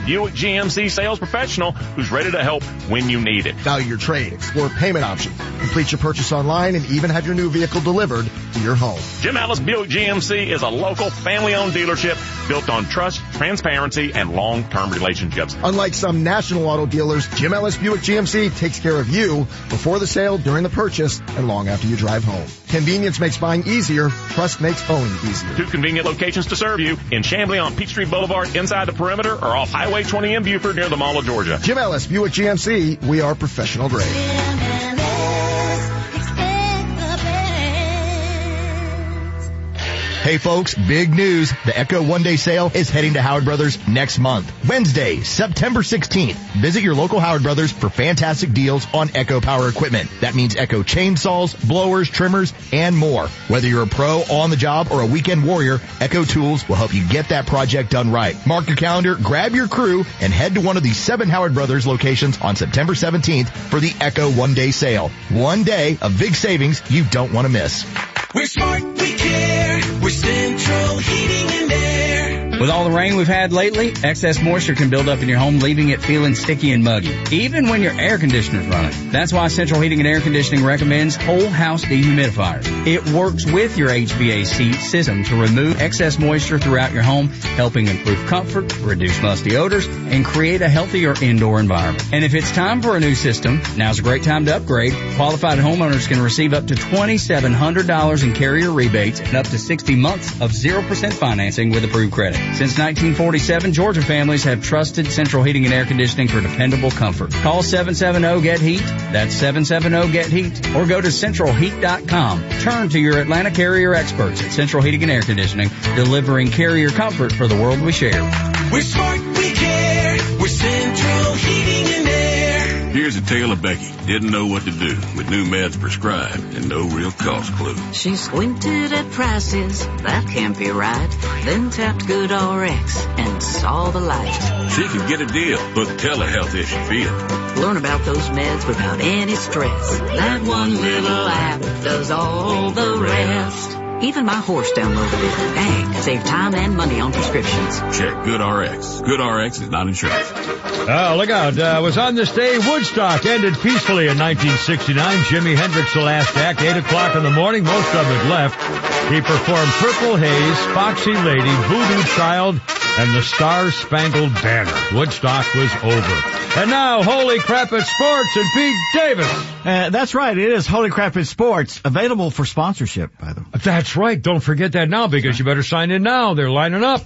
Buick GMC sales professional who's ready to help when you need it. Value your trade, explore payment options, complete your purchase online, and even have your new vehicle delivered to your home. Jim Ellis Buick GMC is a local family-owned dealership built on trust, transparency, and long-term relationships. Unlike some national auto dealers, Jim Ellis Buick GMC takes care of you before the sale, during the purchase, and long after you drive home. Convenience makes buying easier. Trust makes owning easier. 2 convenient locations to serve you in Chamblee on Peachtree Boulevard inside the perimeter or off Highway 20 in Buford near the Mall of Georgia. Jim Ellis Buick GMC, we are professional grade. Hey folks, big news. The Echo one-day sale is heading to Howard Brothers next month. Wednesday, September 16th. Visit your local Howard Brothers for fantastic deals on Echo power equipment. That means Echo chainsaws, blowers, trimmers, and more. Whether you're a pro on the job or a weekend warrior, Echo Tools will help you get that project done right. Mark your calendar, grab your crew, and head to one of the 7 Howard Brothers locations on September 17th for the Echo one-day sale. One day of big savings you don't want to miss. We're smart, we care. We're Central Heating and Air. With all the rain we've had lately, excess moisture can build up in your home, leaving it feeling sticky and muggy, even when your air conditioner's running. That's why Central Heating and Air Conditioning recommends whole house dehumidifiers. It works with your HVAC system to remove excess moisture throughout your home, helping improve comfort, reduce musty odors, and create a healthier indoor environment. And if it's time for a new system, now's a great time to upgrade. Qualified homeowners can receive up to $2,700 in carrier rebates and up to 60 months of 0% financing with approved credit. Since 1947, Georgia families have trusted Central Heating and Air Conditioning for dependable comfort. Call 770-GET-HEAT. That's 770-GET-HEAT. Or go to centralheat.com. Turn to your Atlanta carrier experts at Central Heating and Air Conditioning, delivering carrier comfort for the world we share. We're smart, we care. We're Central Heating and Air. Here's a tale of Becky. Didn't know what to do with new meds prescribed and no real cost clue. She squinted at prices, that can't be right. Then tapped GoodRx and saw the light. She could get a deal, but telehealth is she feel. Learn about those meds without any stress. That one little app does all the rest. Even my horse downloaded it. Dang, save time and money on prescriptions. Check GoodRx. GoodRx is not insurance. Oh, look out. Was on this day, Woodstock ended peacefully in 1969. Jimi Hendrix, the last act, 8 o'clock in the morning. Most of it left. He performed Purple Haze, Foxy Lady, Voodoo Child, and the Star-Spangled Banner. Woodstock was over. And now, Holy Crap at Sports and Pete Davis. That's right. It is Holy Crap at Sports, available for sponsorship, by the way. That's right. Don't forget that now, because you better sign in now. They're lining up.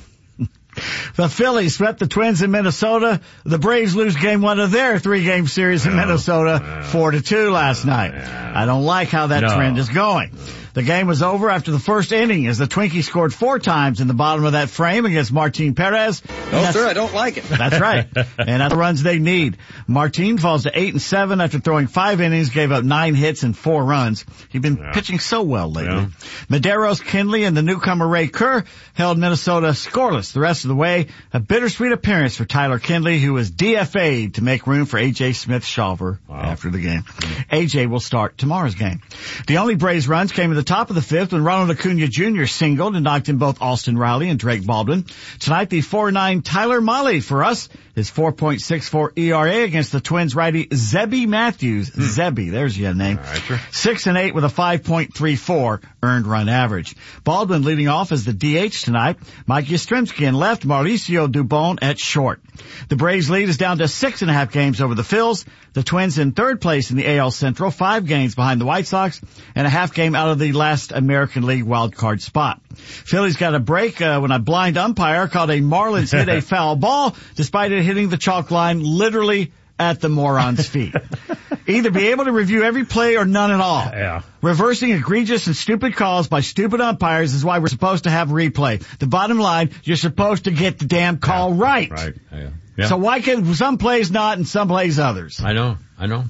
The Phillies swept the Twins in Minnesota. The Braves lose game 1 of their 3-game series in Minnesota 4-2 last night. I don't like how that trend is going. The game was over after the first inning as the Twinkie scored 4 times in the bottom of that frame against Martin Perez. No, sir, I don't like it. That's right. And that's the runs they need. Martin falls to 8-7 after throwing 5 innings, gave up 9 hits and 4 runs. He's been pitching so well lately. Medeiros, Kinley, and the newcomer Ray Kerr held Minnesota scoreless the rest of the way. A bittersweet appearance for Tyler Kinley, who was DFA'd to make room for A.J. Smith-Shawver after the game. A.J. will start tomorrow's game. The only Braves runs came in the top of the 5th when Ronald Acuna Jr. singled and knocked in both Austin Riley and Drake Baldwin. Tonight, the 4-9 Tyler Mahle for us. His 4.64 ERA against the Twins righty Zebby Matthews. Zebby, there's your name. 6-8 with a 5.34 earned run average. Baldwin leading off as the DH tonight. Mike Yastrzemski in left, Mauricio Dubon at short. The Braves lead is down to 6.5 games over the Phils. The Twins in 3rd place in the AL Central, 5 games behind the White Sox, and a half game out of the last American League wild card spot. Phillies got a break when a blind umpire called a Marlins hit a foul ball, despite it hitting the chalk line literally at the moron's feet. Either be able to review every play or none at all. Reversing egregious and stupid calls by stupid umpires is why we're supposed to have replay. The bottom line, you're supposed to get the damn call right. So why can some plays not and some plays others? I know.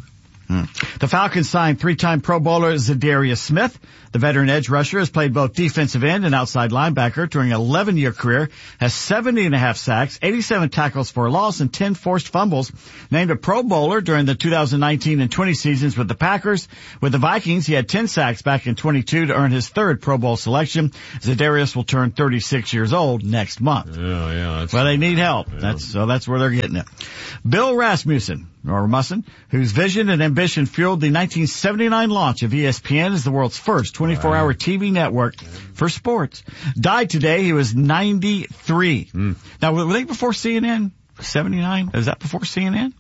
The Falcons signed 3-time Pro Bowler Zadarius Smith. The veteran edge rusher has played both defensive end and outside linebacker during an 11-year career, has 70.5 sacks, 87 tackles for a loss, and 10 forced fumbles. Named a Pro Bowler during the 2019 and 20 seasons with the Packers. With the Vikings, he had 10 sacks back in 22 to earn his third Pro Bowl selection. Zadarius will turn 36 years old next month. Yeah. Well, they need help. Yeah. That's where they're getting it. Bill Rasmussen, whose vision and ambition fueled the 1979 launch of ESPN as the world's first 24-hour TV network for sports, died today. He was 93. Now, were they before CNN? 79? Is that before CNN?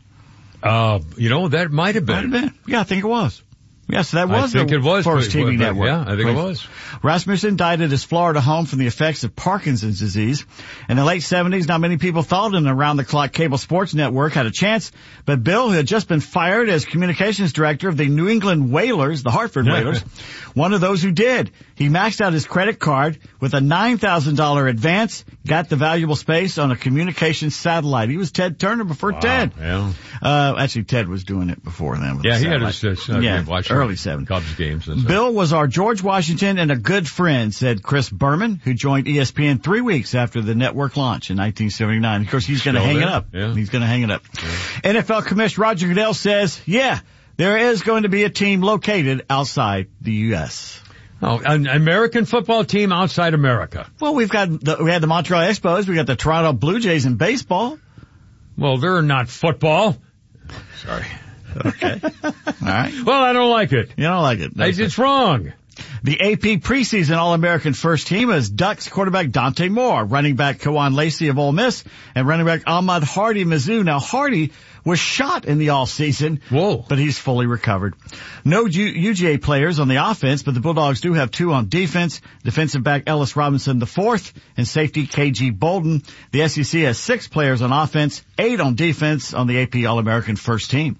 That might have been. Yeah, I think it was. Yes, that was the first TV network. Yeah, I think it was. Rasmussen died at his Florida home from the effects of Parkinson's disease. In the late 70s, not many people thought an around-the-clock cable sports network had a chance, but Bill, who had just been fired as communications director of the New England Whalers, the Hartford Whalers, one of those who did. He maxed out his credit card with a $9,000 advance, got the valuable space on a communications satellite. He was Ted Turner before Ted. Yeah. Actually, Ted was doing it before then. Yeah, he had his early 70s. Cubs games. Bill was our George Washington and a good friend, said Chris Berman, who joined ESPN 3 weeks after the network launch in 1979. Of course, he's going to hang it up. Yeah. He's going to hang it up. Yeah. NFL Commissioner Roger Goodell says, there is going to be a team located outside the U.S. Oh, an American football team outside America. Well, we had the Montreal Expos. We got the Toronto Blue Jays in baseball. Well, they're not football. Sorry. Okay. All right. Well, I don't like it. You don't like it. It's wrong. The AP preseason All-American first team is Ducks quarterback Dante Moore, running back Kawan Lacey of Ole Miss, and running back Ahmad Hardy Mizzou. Now, Hardy was shot in the offseason, but he's fully recovered. No UGA players on the offense, but the Bulldogs do have 2 on defense. Defensive back Ellis Robinson IV and safety KG Bolden. The SEC has 6 players on offense, 8 on defense on the AP All-American first team.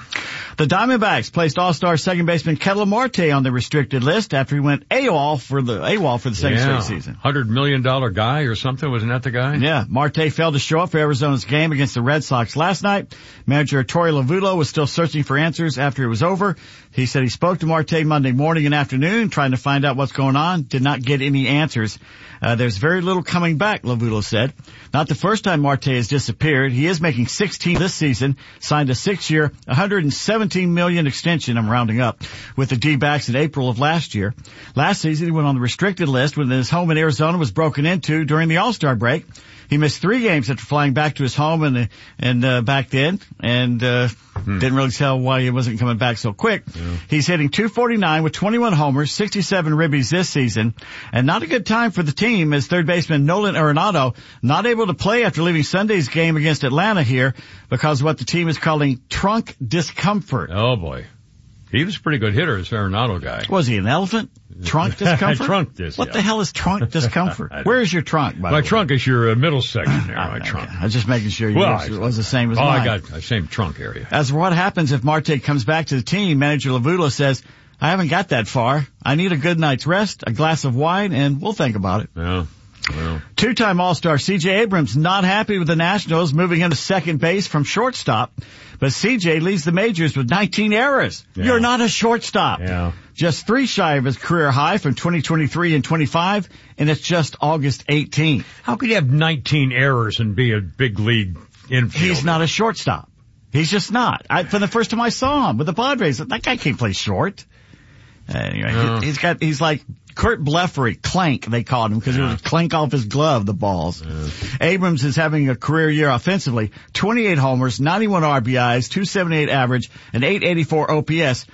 The Diamondbacks placed All-Star second baseman Ketel Marte on the restricted list after he went AWOL for the second straight season. $100 million guy or something, wasn't that the guy? Yeah, Marte failed to show up for Arizona's game against the Red Sox last night. Manager Torey Lovullo was still searching for answers after it was over. He said he spoke to Marte Monday morning and afternoon trying to find out what's going on, did not get any answers. There's very little coming back, Lovullo said. Not the first time Marte has disappeared. He is making 16 this season, signed a 6-year, $117 million extension, I'm rounding up, with the D-backs in April of last year. Last season, he went on the restricted list when his home in Arizona was broken into during the All-Star break. He missed 3 games after flying back to his home and back then, and didn't really tell why he wasn't coming back so quick. Yeah. He's hitting .249 with 21 homers, 67 ribbies this season, and not a good time for the team as third baseman Nolan Arenado not able to play after leaving Sunday's game against Atlanta here because of what the team is calling trunk discomfort. Oh boy. He was a pretty good hitter, this Arenado guy. Was he an elephant? Trunk discomfort? Trunk dis, What the hell is trunk discomfort? Where is your trunk, by the way? My trunk is your middle section there, my trunk. I was just making sure it was the same as mine. I got the same trunk area. As for what happens if Marte comes back to the team, manager Lovullo says, I haven't got that far. I need a good night's rest, a glass of wine, and we'll think about it. Yeah. Well. 2-time All-Star C.J. Abrams not happy with the Nationals moving him to second base from shortstop, but C.J. leads the majors with 19 errors. Yeah. You're not a shortstop. Yeah. Just 3 shy of his career high from 2023 and 25, and it's just August 18th. How could you have 19 errors and be a big league infielder? He's not a shortstop. He's just not. From the first time I saw him with the Padres, that guy can't play short. Anyway, he's like Kurt Blefary, Clank, they called him, because he would clank off his glove, the balls. Yeah. Abrams is having a career year offensively. 28 homers, 91 RBIs, 278 average, and 884 OPS.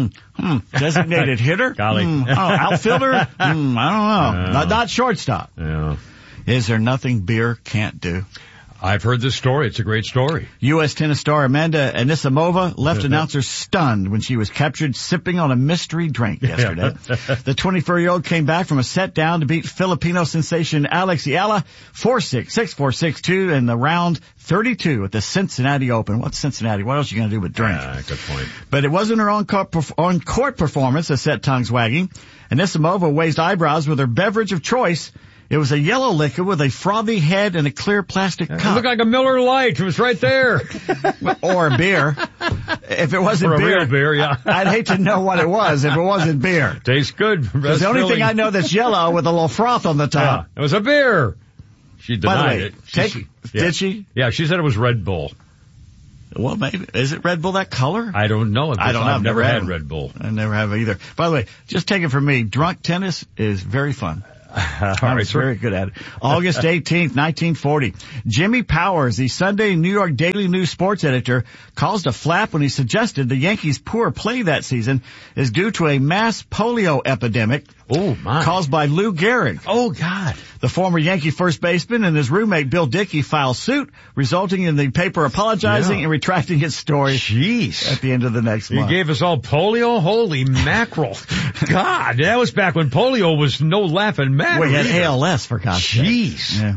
Designated hitter? Golly. Outfielder? I don't know. Not shortstop. Yeah. Is there nothing beer can't do? I've heard this story. It's a great story. U.S. tennis star Amanda Anisimova left announcers stunned when she was captured sipping on a mystery drink yesterday. The 24-year-old came back from a set down to beat Filipino sensation Alex Ayala 4-6, 6-4, 6-2 in the round 32 at the Cincinnati Open. What's Cincinnati? What else are you going to do with drink? Good point. But it wasn't her on-court performance that set tongues wagging. Anisimova raised eyebrows with her beverage of choice. It was a yellow liquid with a frothy head and a clear plastic It cup. looked like a Miller Lite. It was right there. Or a beer. If it wasn't Or a beer, real beer, yeah. I'd hate to know what it was if it wasn't beer. Tastes good. Because the only thing I know that's yellow with a little froth on the top. Yeah, it was a beer. She denied By the way, it. Did she? Yeah, she said it was Red Bull. Well, maybe. Is it Red Bull that color? I don't know. I don't know. I've never had Red Bull. I never have either. By the way, just take it from me. Drunk tennis is very fun. I was very good at it. August 18th, 1940. Jimmy Powers, the Sunday New York Daily News sports editor, caused a flap when he suggested the Yankees' poor play that season is due to a mass polio epidemic caused by Lou Gehrig. Oh, God. The former Yankee first baseman and his roommate Bill Dickey filed suit, resulting in the paper apologizing and retracting its story at the end of the next month. You gave us all polio? Holy mackerel. God, that was back when polio was no laughing matter. We had ALS, for God's sake. Jeez. Yeah.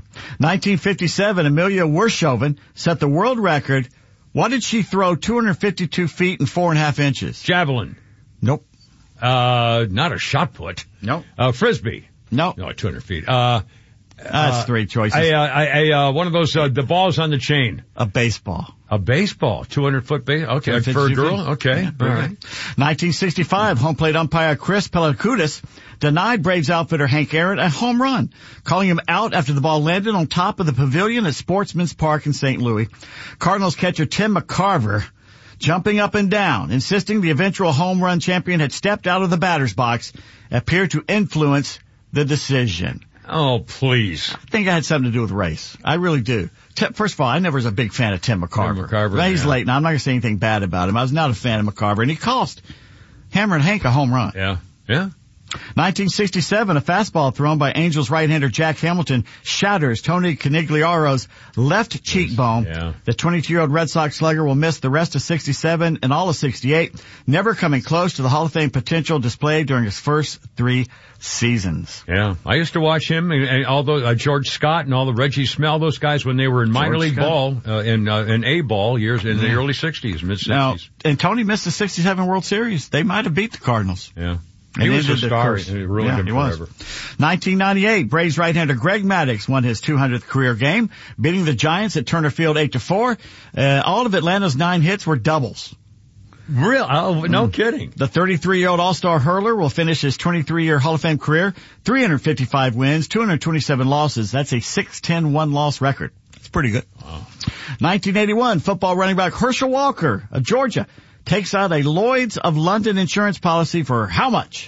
1957, Amelia Wershoven set the world record. What did she throw 252 feet and 4.5 inches? Javelin. Nope. Not a shot put. Nope. Frisbee. Nope. No, 200 feet. That's three choices. One of those, the balls on the chain. A baseball. A baseball. 200-foot baseball. Okay. For a girl. Okay. Yeah, all right. 1965, home plate umpire Chris Pelakudis denied Braves outfitter Hank Aaron a home run, calling him out after the ball landed on top of the pavilion at Sportsman's Park in St. Louis. Cardinals catcher Tim McCarver jumping up and down, insisting the eventual home run champion had stepped out of the batter's box, appeared to influence the decision. Oh, please. I think it had something to do with race. I really do. First of all, I never was a big fan of Tim McCarver. He's late now. I'm not going to say anything bad about him. I was not a fan of McCarver, and he cost Hammer and Hank a home run. Yeah. Yeah. 1967, a fastball thrown by Angels right-hander Jack Hamilton shatters Tony Conigliaro's left cheekbone. Yeah. The 22-year-old Red Sox slugger will miss the rest of 67 and all of 68, never coming close to the Hall of Fame potential displayed during his first 3 seasons. Yeah. I used to watch him and all those, George Scott and all the Reggie Smell, those guys when they were in minor league ball, in A-ball years in the early 60s, mid-60s. Now, and Tony missed the 67 World Series. They might have beat the Cardinals. Yeah. He was a star. He ruined him forever. 1998, Braves right-hander Greg Maddux won his 200th career game, beating the Giants at Turner Field 8-4. All of Atlanta's 9 hits were doubles. Real? Oh, no kidding. The 33-year-old All-Star hurler will finish his 23-year Hall of Fame career, 355 wins, 227 losses. That's a 6-10 one-loss record. That's pretty good. Wow. 1981, football running back Herschel Walker of Georgia takes out a Lloyd's of London insurance policy for how much?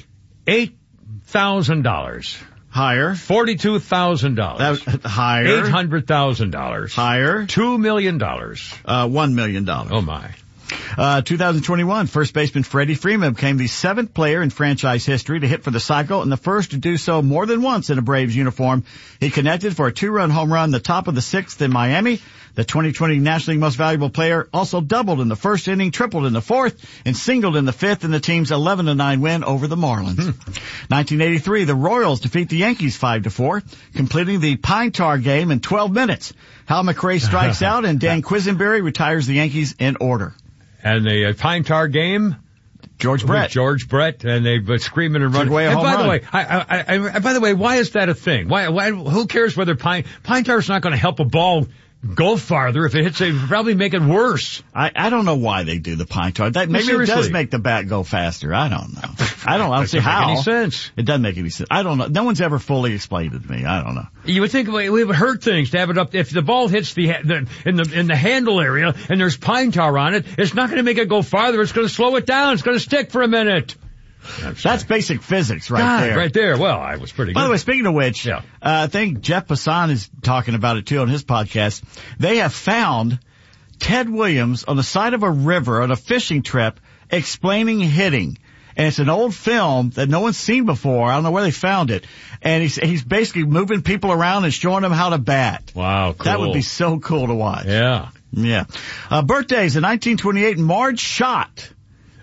$8,000. Higher. $42,000. Higher. $800,000. Higher. $2 million. $1 million. Oh my. 2021, first baseman Freddie Freeman became the 7th player in franchise history to hit for the cycle and the first to do so more than once in a Braves uniform. He connected for a 2-run home run, the top of the 6th in Miami. The 2020 National League Most Valuable Player also doubled in the first inning, tripled in the 4th, and singled in the 5th in the team's 11-9 win over the Marlins. 1983, the Royals defeat the Yankees 5-4, completing the Pine Tar game in 12 minutes. Hal McRae strikes out and Dan Quisenberry retires the Yankees in order. And the Pine Tar game? George Brett, and they were screaming and running. And by the way, why is that a thing? Why? Who cares whether Pine Tar's not going to help a ball go farther? If it hits it, probably make it worse. I don't know why they do the Pine Tar. Maybe it does make the bat go faster. I don't know. I don't see how. Make any sense. It doesn't make any sense. I don't know. No one's ever fully explained it to me. I don't know. You would think we would hurt things to have it up. If the ball hits in the handle area and there's Pine Tar on it, it's not going to make it go farther. It's going to slow it down. It's going to stick for a minute. That's basic physics there. Right there. Well, I was pretty good. By the way, speaking of which, I think Jeff Passan is talking about it too on his podcast. They have found Ted Williams on the side of a river on a fishing trip explaining hitting. And it's an old film that no one's seen before. I don't know where they found it. And he's basically moving people around and showing them how to bat. Wow, cool. That would be so cool to watch. Yeah. Yeah. Birthdays in 1928, Marge Schott.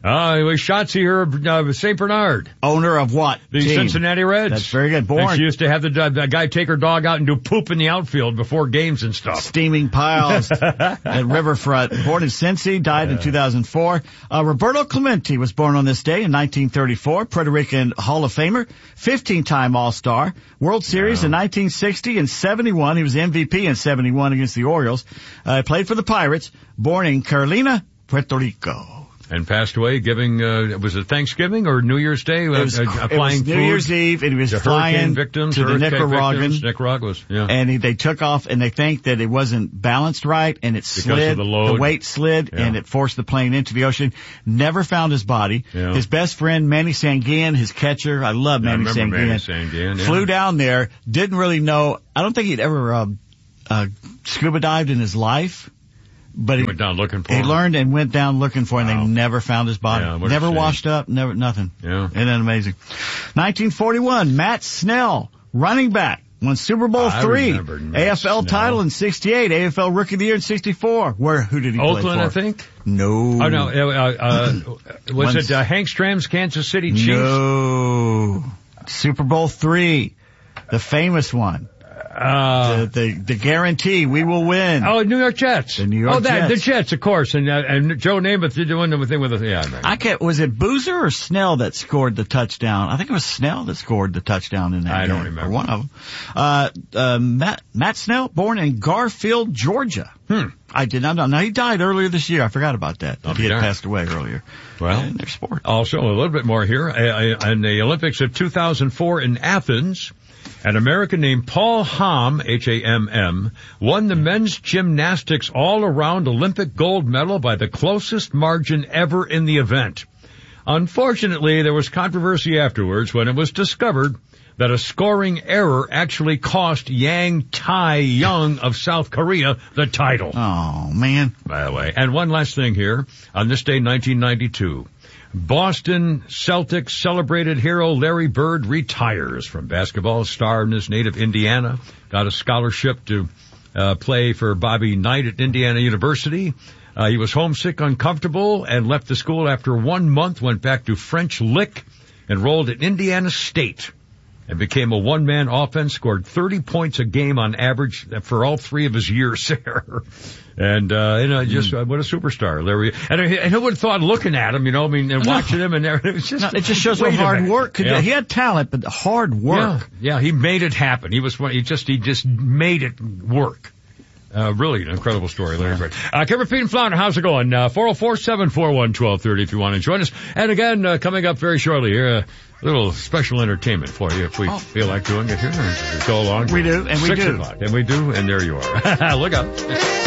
It was Shotzi here, St. Bernard. Owner of what? The team? Cincinnati Reds. That's very good. Born. And she used to have the guy take her dog out and do poop in the outfield before games and stuff. Steaming piles at Riverfront. Born in Cincy, died in 2004. Roberto Clemente was born on this day in 1934. Puerto Rican Hall of Famer. 15-time All-Star. World Series in 1960 and 71. He was MVP in 71 against the Orioles. Played for the Pirates. Born in Carolina, Puerto Rico. And passed away giving, was it Thanksgiving or New Year's Day? It was New Year's Eve, and he was flying victims, to the Nicaraguan. Nicaraguas, yeah. And they took off, and they think that it wasn't balanced right, and it slid. The weight slid, and it forced the plane into the ocean. Never found his body. Yeah. His best friend, Manny Sanguillen, his catcher, I love Manny Sanguillen, flew down there, didn't really know, I don't think he'd ever scuba dived in his life. But he went down looking for him. He learned and went down looking for him. Wow. They never found his body. Yeah, never washed up, never, nothing. Yeah. Isn't that amazing? 1941, Matt Snell, running back, won Super Bowl III, AFL title in 68, AFL Rookie of the Year in 64. Who did he play for? Oakland, I think? No. Oh, no, was it Hank Stram's Kansas City Chiefs? No. Super Bowl III, the famous one. The guarantee, we will win. Oh, New York Jets. The New York Jets. The Jets, of course. And Joe Namath did doing the thing with the, was it Boozer or Snell that scored the touchdown? I think it was Snell that scored the touchdown in that game. I don't remember. Or one of them. Matt Snell, born in Garfield, Georgia. I did not know. Now, he died earlier this year. I forgot about that. He had passed away earlier. Well, in their sport. Also, a little bit more here. In the Olympics of 2004 in Athens, an American named Paul Hamm, Hamm, won the men's gymnastics all-around Olympic gold medal by the closest margin ever in the event. Unfortunately, there was controversy afterwards when it was discovered that a scoring error actually cost Yang Tae-young of South Korea the title. Oh, man. By the way. And one last thing here. On this day, 1992. Boston Celtics celebrated hero Larry Bird retires from basketball. Star in his native Indiana. Got a scholarship to play for Bobby Knight at Indiana University. He was homesick, uncomfortable, and left the school after 1 month, went back to French Lick, enrolled at Indiana State, and became a one-man offense, scored 30 points a game on average for all 3 of his years there. And, just, what a superstar, Larry. And who would have thought looking at him, and watching him and everything. It just shows what hard work could do. He had talent, but hard work. Yeah, he made it happen. He just made it work. Really an incredible story, Larry Bird. Kevin Pete and Flounder, how's it going? 404-741-1230 if you want to join us. And again, coming up very shortly here, a little special entertainment for you if we feel like doing it here. Go along. We do, and we do. 6 o'clock. And we do, and there you are. Look out.